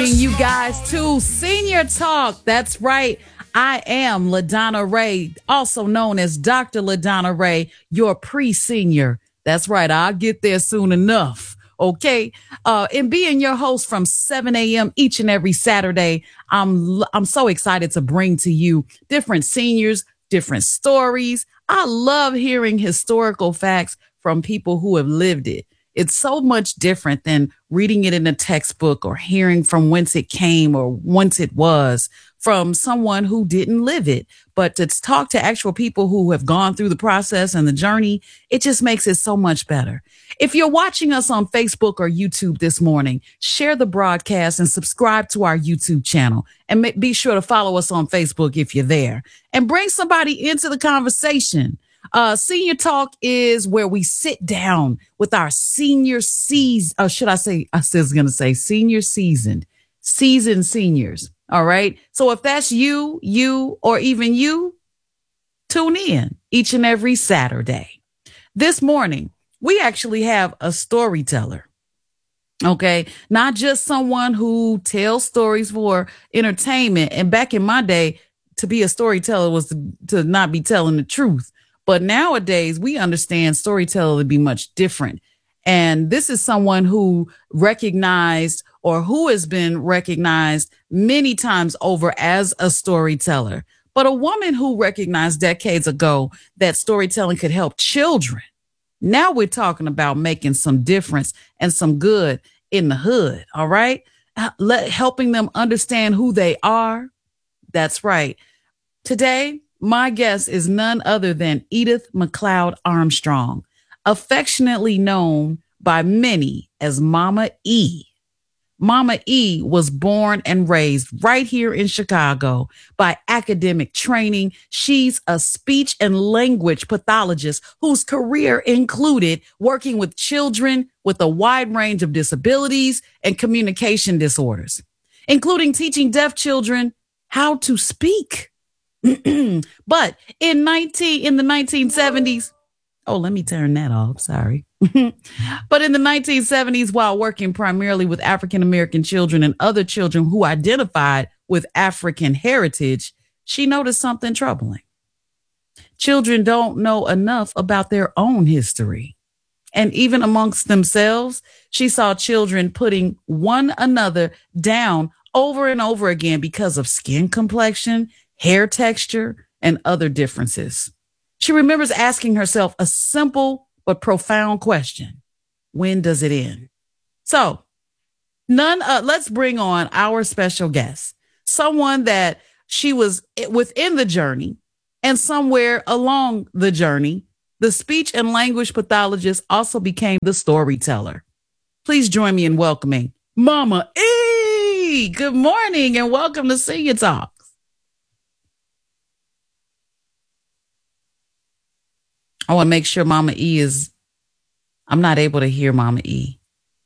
welcoming you guys to Senior Talk. That's right. I am LaDonna Ray, also known as Dr. LaDonna Ray, your pre-senior. That's right. I'll get there soon enough. Okay. And being your host from 7 a.m. each and every Saturday, I'm so excited to bring to you different seniors, different stories. I love hearing historical facts from people who have lived it. It's so much different than reading it in a textbook or hearing from whence it came or whence it was from someone who didn't live it. But to talk to actual people who have gone through the process and the journey, it just makes it so much better. If you're watching us on Facebook or YouTube this morning, share the broadcast and subscribe to our YouTube channel. And be sure to follow us on Facebook if you're there. And bring somebody into the conversation. Senior Talk is where we sit down with our senior seasoned seasoned seniors. All right. So if that's you, or even you, tune in each and every Saturday. This morning, we actually have a storyteller. Okay. Not just someone who tells stories for entertainment. And back in my day, to be a storyteller was to not be telling the truth. But nowadays, we understand storyteller to be much different. And this is someone who recognized or who has been recognized many times over as a storyteller. But a woman who recognized decades ago that storytelling could help children. Now we're talking about making some difference and some good in the hood. All right. Helping them understand who they are. That's right. Today, my guest is none other than Edith McLeod Armstrong, affectionately known by many as Mama E. Mama E was born and raised right here in Chicago. By academic training, she's a speech and language pathologist whose career included working with children with a wide range of disabilities and communication disorders, including teaching deaf children how to speak. But in the 1970s, let me turn that off. Sorry. But in the 1970s, while working primarily with African-American children and other children who identified with African heritage, she noticed something troubling. Children don't know enough about their own history. And even amongst themselves, she saw children putting one another down over and over again because of skin complexion, hair texture, and other differences. She remembers asking herself a simple but profound question. When does it end? So let's bring on our special guest, someone that she was within the journey and somewhere along the journey, the speech and language pathologist also became the storyteller. Please join me in welcoming Mama E. Good morning and welcome to Senior Talk. I want to make sure Mama E I'm not able to hear Mama E.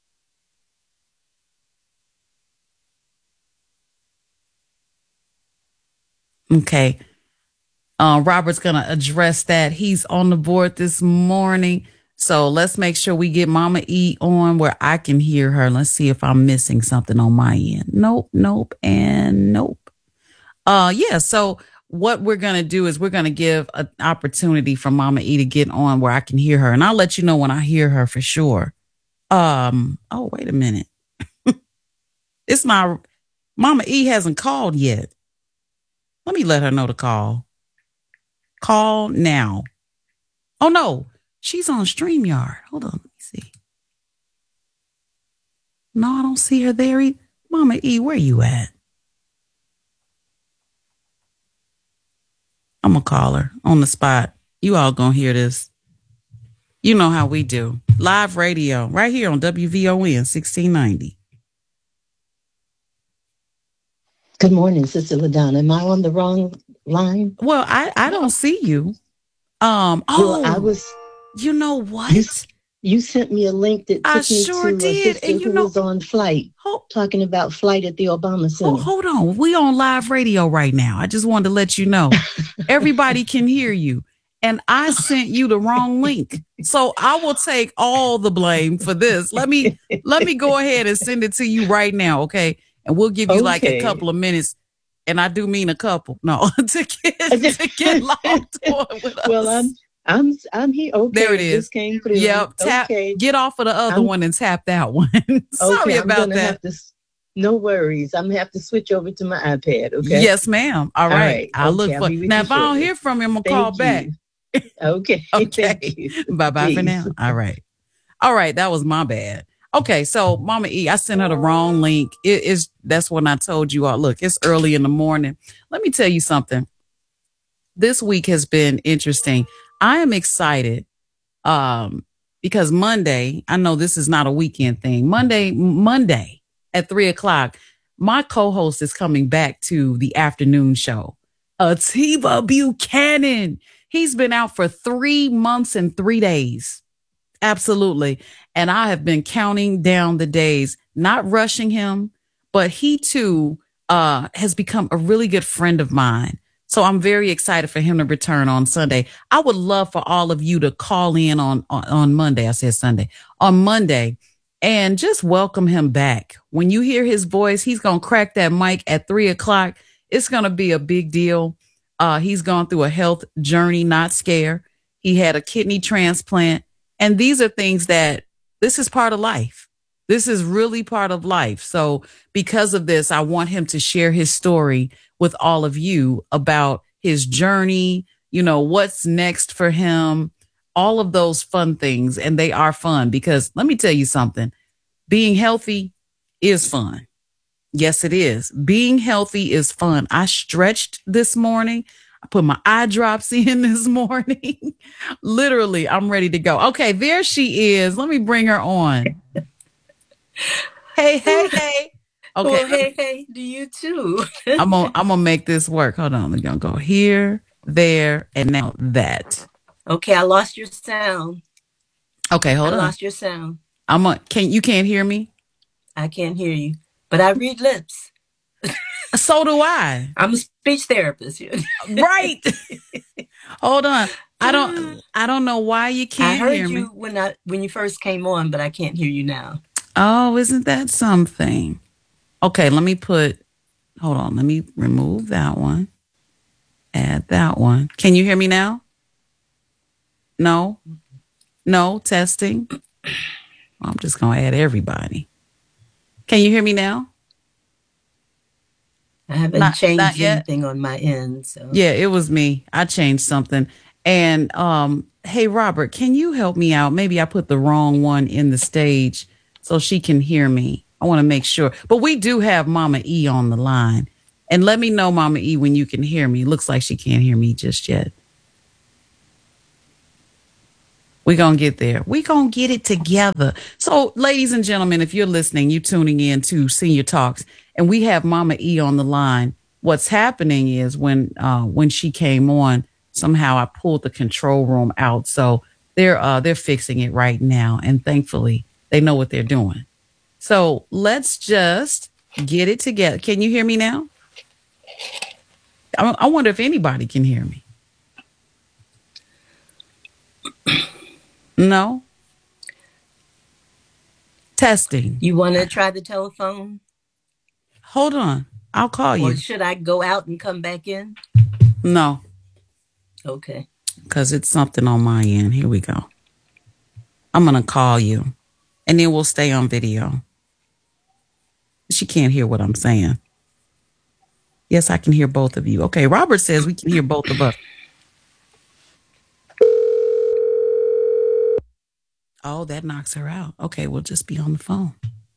Okay. Robert's going to address that. He's on the board this morning. So let's make sure we get Mama E on where I can hear her. Let's see if I'm missing something on my end. Nope, and nope. So what we're going to do is we're going to give an opportunity for Mama E to get on where I can hear her. And I'll let you know when I hear her for sure. Wait a minute. It's not, Mama E hasn't called yet. Let me let her know to call. Call now. Oh, no, she's on StreamYard. Hold on, let me see. No, I don't see her there. Mama E, where you at? I'm going to call her on the spot. You all going to hear this. You know how we do. Live radio right here on WVON 1690. Good morning, Sister LaDonna. Am I on the wrong line? Well, I don't see you. I was. You know what? You sent me a link that took me sure to did. a sister who was on Flight, talking about Flight at the Obama Center. Hold on. We on live radio right now. I just wanted to let you know. Everybody can hear you. And I sent you the wrong link. So I will take all the blame for this. Let me go ahead and send it to you right now, okay? and we'll give you like a Okay. couple of minutes. And I do mean a couple, no, to get logged on with us. Well, I'm here. Okay, There it is. Just came through. Yep. Okay. Get off of the other one and tap that one. Sorry okay, about that. No worries. I'm gonna have to switch over to my iPad. Okay. Yes, ma'am. All right. I'll look for. Now, if I don't hear from him, I'm gonna call back. Okay. Okay. Bye for now. All right. All right. That was my bad. Okay, so Mama E, I sent her the wrong link. That's when I told you all, look, it's early in the morning. Let me tell you something. This week has been interesting. I am excited because Monday, I know this is not a weekend thing. Monday at 3:00, my co-host is coming back to the afternoon show. Atiba Buchanan. He's been out for 3 months and 3 days. Absolutely. And I have been counting down the days, not rushing him, but he too has become a really good friend of mine. So I'm very excited for him to return on Sunday. I would love for all of you to call in on Monday. I said Sunday, on Monday, and just welcome him back. When you hear his voice, he's going to crack that mic at 3:00. It's going to be a big deal. He's gone through a health journey, not scare. He had a kidney transplant. And these are things that this is part of life. This is really part of life. So because of this, I want him to share his story with all of you about his journey, what's next for him, all of those fun things. And they are fun because let me tell you something. Being healthy is fun. Yes, it is. Being healthy is fun. I stretched this morning. I put my eye drops in this morning. Literally, I'm ready to go. Okay, there she is. Let me bring her on. Hey. Okay. Well, hey, do you too? I'm gonna make this work. Hold on. We're gonna go here, there, and now that. Okay, I lost your sound. Okay, hold on. I lost your sound. You can't hear me? I can't hear you, but I read lips. So do I. I'm a speech therapist. Right. Hold on. I don't know why you can't hear me. I heard you when you first came on, but I can't hear you now. Oh, isn't that something? Okay, hold on. Let me remove that one. Add that one. Can you hear me now? No, testing. I'm just going to add everybody. Can you hear me now? I haven't changed anything on my end. So yeah, it was me. I changed something. And hey, Robert, can you help me out? Maybe I put the wrong one in the stage so she can hear me. I want to make sure. But we do have Mama E on the line. And let me know, Mama E, when you can hear me. Looks like she can't hear me just yet. We're going to get there. We're going to get it together. So, ladies and gentlemen, if you're listening, you're tuning in to Senior Talks, and we have Mama E on the line. What's happening is when she came on, somehow I pulled the control room out. So they're fixing it right now. And thankfully, they know what they're doing. So let's just get it together. Can you hear me now? I wonder if anybody can hear me. No? Testing. You want to try the telephone? Hold on. I'll call you. Or should I go out and come back in? No. Okay. Because it's something on my end. Here we go. I'm going to call you. And then we'll stay on video. She can't hear what I'm saying. Yes, I can hear both of you. Okay, Robert says we can hear both of us. Oh, that knocks her out. Okay, we'll just be on the phone.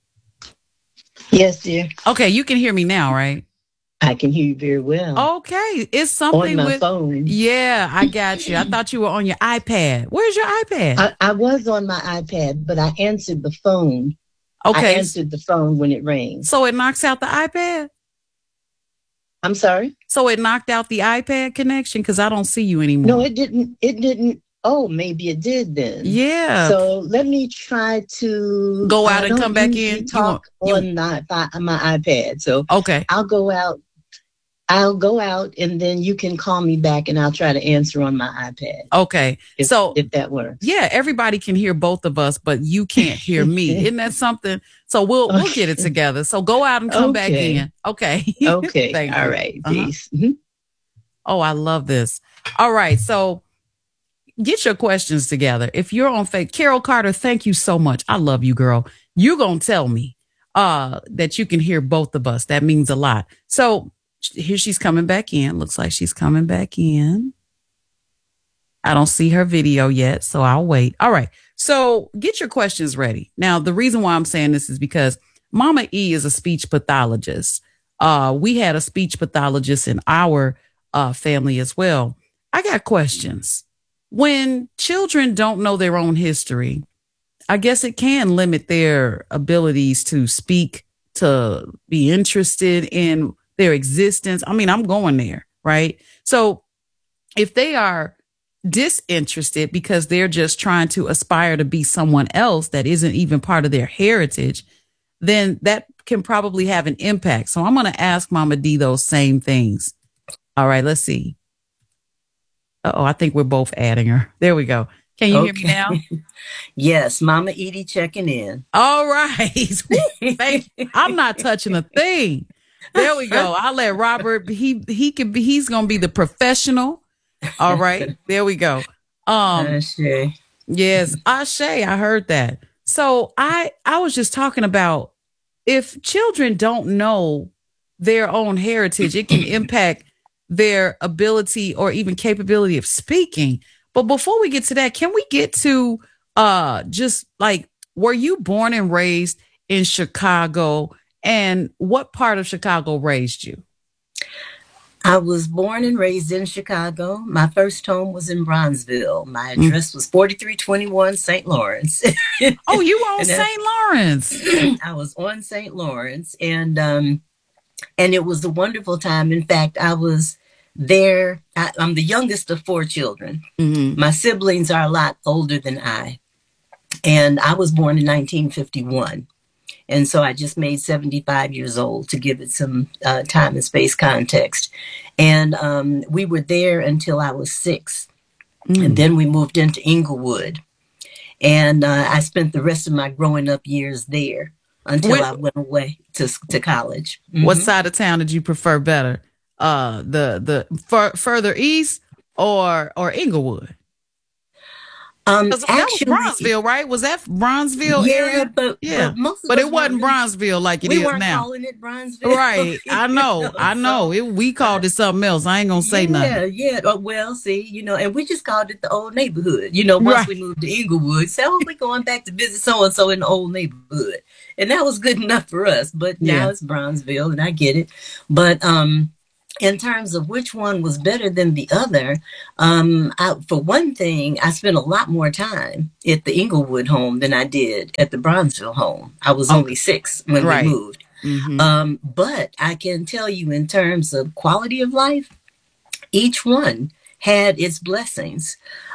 Yes, dear. Okay, you can hear me now, right? I can hear you very well. Okay, it's something on my phone. Yeah, I got you. I thought you were on your iPad. Where's your iPad? I was on my iPad, but I answered the phone. Okay. I answered the phone when it rang. So it knocks out the iPad? I'm sorry? So it knocked out the iPad connection because I don't see you anymore. No, it didn't. It didn't. Oh, maybe it did then. Yeah. So let me try to go out and come back in. Talk on my iPad. So okay, I'll go out. I'll go out and then you can call me back and I'll try to answer on my iPad. Okay. If that works. Yeah, everybody can hear both of us, but you can't hear me. Isn't that something? So we'll get it together. So go out and come back in. Okay. Okay. Thank All you. right. Peace. Mm-hmm. Oh, I love this. All right. So get your questions together. If you're on Facebook, Carol Carter, thank you so much. I love you, girl. You're going to tell me that you can hear both of us. That means a lot. So here she's coming back in. Looks like she's coming back in. I don't see her video yet, so I'll wait. All right. So get your questions ready. Now, the reason why I'm saying this is because Mama E is a speech pathologist. We had a speech pathologist in our family as well. I got questions. When children don't know their own history, I guess it can limit their abilities to speak, to be interested in their existence. I mean, I'm going there, right? So if they are disinterested because they're just trying to aspire to be someone else that isn't even part of their heritage, then that can probably have an impact. So I'm going to ask Mama D those same things. All right, let's see. Oh, I think we're both adding her. There we go. Can you hear me now? Yes, Mama Edie checking in. All right. I'm not touching a thing. There we go. I'll let Robert. He's gonna be the professional. All right. There we go. Ashe. Yes, Ashe. I heard that. So I was just talking about if children don't know their own heritage, it can impact their ability or even capability of speaking. But before we get to that, can we get to just like, were you born and raised in Chicago? And what part of Chicago raised you? I was born and raised in Chicago. My first home was in Bronzeville. My address was 4321 St. Lawrence. Oh, you were on St. Lawrence. I was on St. Lawrence, and it was a wonderful time. In fact, I was there. I'm the youngest of 4 children. Mm-hmm. My siblings are a lot older than I. And I was born in 1951. And so I just made 75 years old to give it some time and space context. And we were there until I was 6. Mm. And then we moved into Inglewood. And I spent the rest of my growing up years there until I went away to college. Mm-hmm. What side of town did you prefer better? Further east or Inglewood? Actually, that was Bronzeville, right? Was that Bronzeville area? But it wasn't Bronzeville like it is now. We weren't calling it Bronzeville. Right. I know. We called it something else. I ain't going to say nothing. Yeah. Well, see, and we just called it the old neighborhood. Once we moved to Inglewood, we're going back to visit so-and-so in the old neighborhood. And that was good enough for us. But now it's Bronzeville, and I get it. But in terms of which one was better than the other, for one thing, I spent a lot more time at the Inglewood home than I did at the Bronzeville home. I was only 6 when we moved. Mm-hmm. But I can tell you in terms of quality of life, each one had its blessings.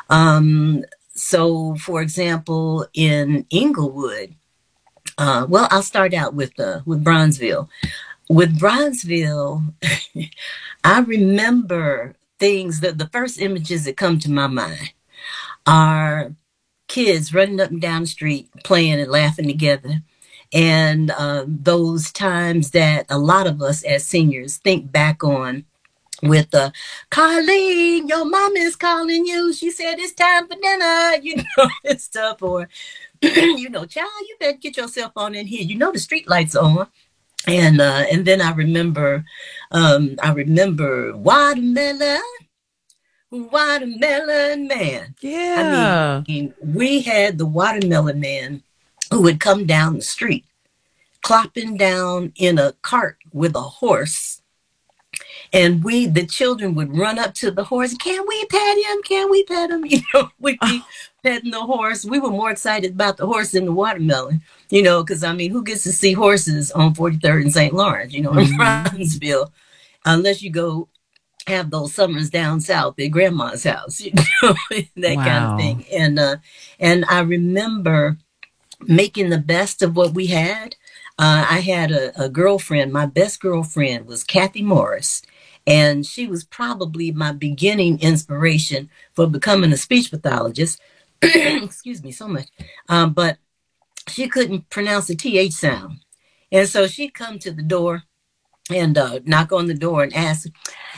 So, for example, in Inglewood, I'll start out with Bronzeville. With Bronzeville, I remember things that the first images that come to my mind are kids running up and down the street, playing and laughing together. And those times that a lot of us as seniors think back on with Carlene, your mom is calling you. She said it's time for dinner, and stuff. Or, child, you better get your cell phone in here. The street lights are on. And then I remember Watermelon Man. Yeah. I mean, we had the Watermelon Man who would come down the street, clopping down in a cart with a horse. And the children would run up to the horse. Can we pet him? Can we pet him? We'd be petting the horse. We were more excited about the horse than the watermelon, because, who gets to see horses on 43rd and St. Lawrence, in Bronzeville, unless you go have those summers down south at grandma's house, that kind of thing. And I remember making the best of what we had. I had a girlfriend. My best girlfriend was Kathy Morris. And she was probably my beginning inspiration for becoming a speech pathologist. Excuse me so much. But she couldn't pronounce the TH sound. And so she'd come to the door and knock on the door and ask,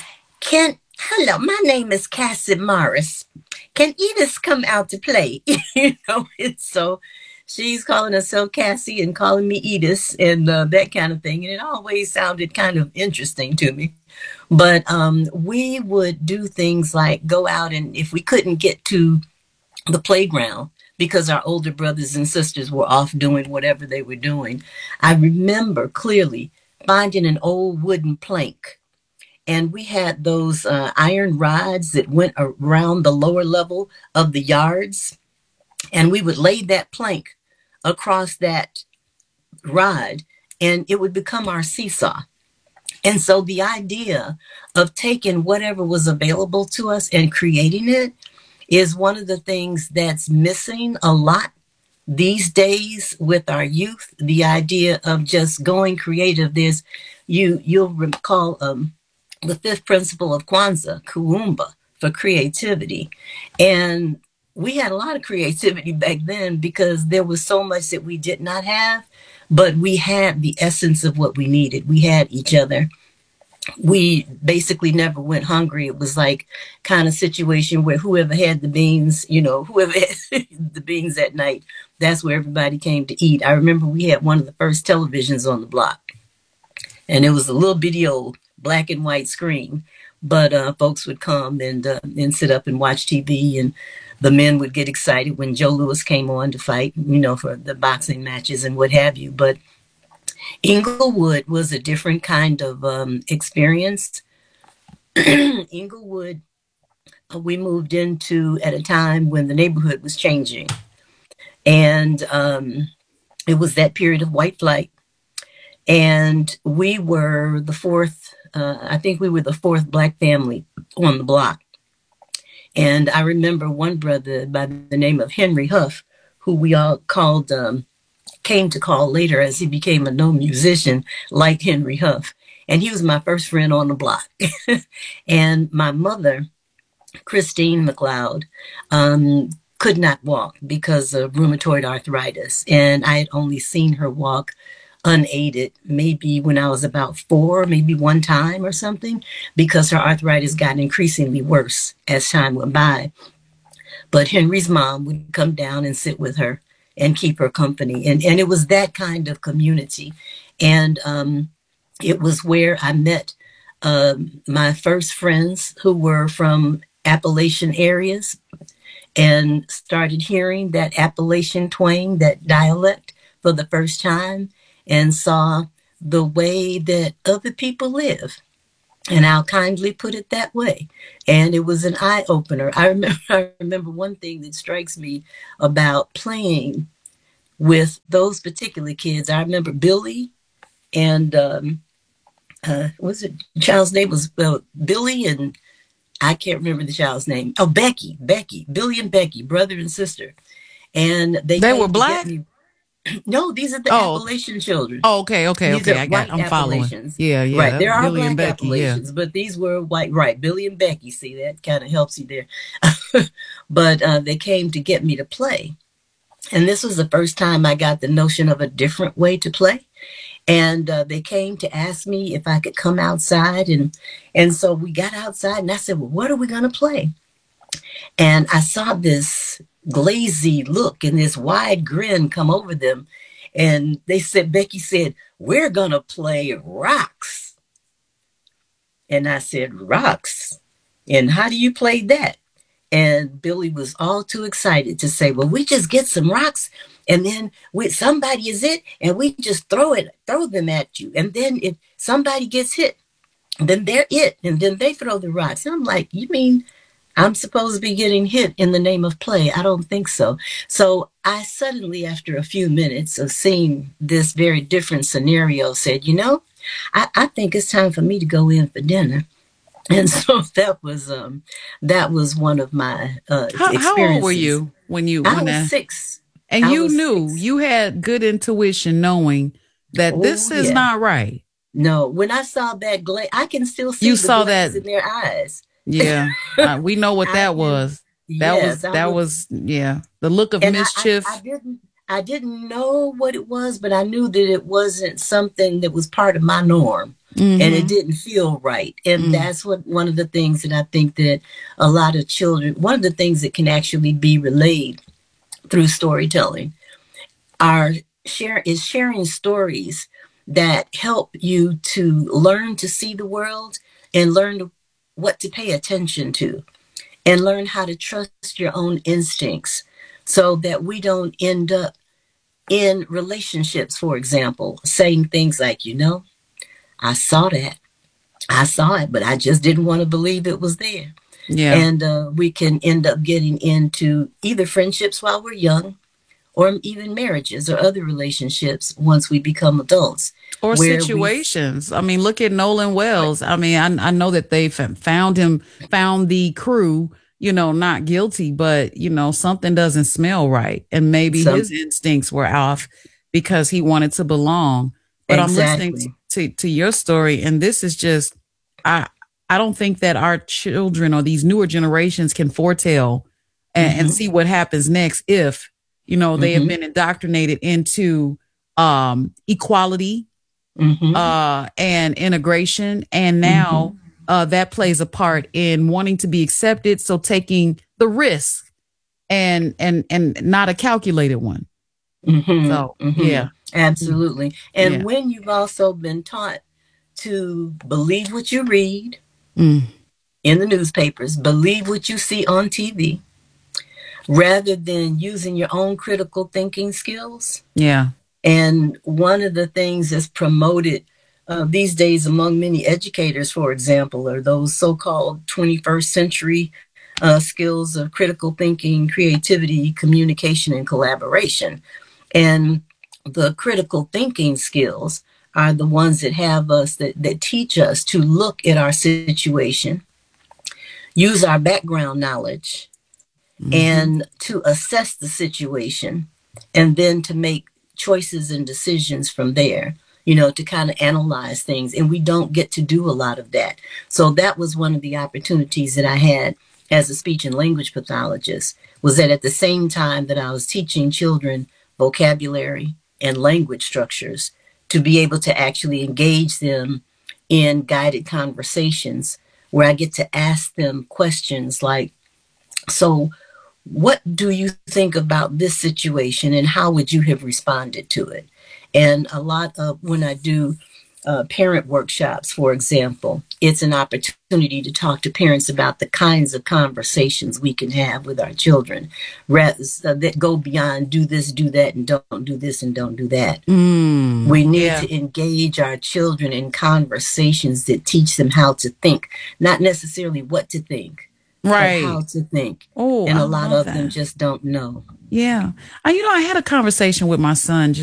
hello, my name is Cassie Morris. Can Edith come out to play? And so she's calling herself Cassie and calling me Edith and that kind of thing. And it always sounded kind of interesting to me. But we would do things like go out, and if we couldn't get to the playground because our older brothers and sisters were off doing whatever they were doing, I remember clearly finding an old wooden plank. And we had those iron rods that went around the lower level of the yards. And we would lay that plank across that rod, and it would become our seesaw. And so the idea of taking whatever was available to us and creating it is one of the things that's missing a lot these days with our youth. The idea of just going creative. You'll recall the fifth principle of Kwanzaa, Kuumba, for creativity. And we had a lot of creativity back then because there was so much that we did not have, but we had the essence of what we needed. We had each other. We basically never went hungry. It was like kind of situation where whoever had the beans, whoever had the beans at night, that's where everybody came to eat. I remember we had one of the first televisions on the block, and it was a little bitty old black and white screen, but folks would come and sit up and watch TV, and the men would get excited when Joe Louis came on to fight, for the boxing matches and what have you. But Inglewood was a different kind of experience. Inglewood, we moved into at a time when the neighborhood was changing. And it was that period of white flight. And we were the fourth Black family on the block. And I remember one brother by the name of Henry Huff, who we all came to call later as he became a known musician like Henry Huff. And he was my first friend on the block. And my mother, Christine McLeod, could not walk because of rheumatoid arthritis. And I had only seen her walk unaided, maybe when I was about 4, maybe one time or something, because her arthritis got increasingly worse as time went by. But Henry's mom would come down and sit with her and keep her company. And it was that kind of community. And it was where I met my first friends who were from Appalachian areas and started hearing that Appalachian twang, that dialect for the first time, and saw the way that other people live. And I'll kindly put it that way. And it was an eye opener. I remember one thing that strikes me about playing with those particular kids. I remember Billy and child's name was Billy, and I can't remember the child's name. Oh, Becky, Billy and Becky, brother and sister. And they were Black? No, these are the Appalachian children. Oh, okay. I'm following. Yeah. Right. There are Billy Black and Becky, Appalachians, but these were white. Right. Billy and Becky. See, that kind of helps you there. But they came to get me to play. And this was the first time I got the notion of a different way to play. And they came to ask me if I could come outside. And so we got outside, and I said, well, what are we going to play? And I saw this glazy look and this wide grin come over them. And Becky said, we're going to play rocks. And I said, rocks? And how do you play that? And Billy was all too excited to say, well, we just get some rocks, and then somebody is it, and we just throw them at you. And then if somebody gets hit, then they're it. And then they throw the rocks. And I'm like, you mean I'm supposed to be getting hit in the name of play? I don't think so. So I suddenly, after a few minutes of seeing this very different scenario, said, I think it's time for me to go in for dinner. And so that was one of my experiences. How old were you when I was 6. And you knew 6. You had good intuition knowing that this is not right. No, when I saw that glaze, I can still see You the saw glaze that? in their eyes. Yeah. We know what I that can, was. yes, I That would, was, yeah, the look of and I mischief. didn't know what it was, but I knew that it wasn't something that was part of my norm, and it Mm-hmm. didn't feel right. And Mm. that's what one of the things that I think that a lot of children, one of the things that can actually be relayed through storytelling are sharing stories that help you to learn to see the world and learn what to pay attention to and learn how to trust your own instincts so that we don't end up in relationships, for example, saying things like, I saw that. I saw it, but I just didn't want to believe it was there. Yeah. And we can end up getting into either friendships while we're young or even marriages or other relationships once we become adults, Or where we situations. I mean, look at Nolan Wells. I mean, I know that they found the crew, not guilty, but, something doesn't smell right. And maybe some his instincts were off because he wanted to belong. But I'm listening exactly. to your story, and this is just, I, I don't think that our children or these newer generations can foretell and Mm-hmm, see what happens next if, they have mm-hmm, been indoctrinated into equality mm-hmm, and integration. And mm-hmm, now that plays a part in wanting to be accepted. So taking the risk and not a calculated one. So mm-hmm, mm-hmm. yeah. Mm, Absolutely. And yeah. when you've also been taught to believe what you read Mm, in the newspapers, believe what you see on TV, rather than using your own critical thinking skills. yeah. And one of the things that's promoted these days among many educators, for example, are those so called 21st century skills of critical thinking, creativity, communication, and collaboration. And the critical thinking skills are the ones that have us, that teach us to look at our situation, use our background knowledge, Mm-hmm. and to assess the situation, and then to make choices and decisions from there, to kind of analyze things. And we don't get to do a lot of that. So that was one of the opportunities that I had as a speech and language pathologist, was that at the same time that I was teaching children vocabulary and language structures, to be able to actually engage them in guided conversations where I get to ask them questions like, so what do you think about this situation and how would you have responded to it? And a lot of when I do parent workshops, for example, it's an opportunity to talk to parents about the kinds of conversations we can have with our children that go beyond do this, do that, and don't do this and don't do that. Mm, We need yeah. to engage our children in conversations that teach them how to think, not necessarily what to think, but how Right. to think. Oh, And I a lot love of them that. just don't know. Yeah. I had a conversation with my son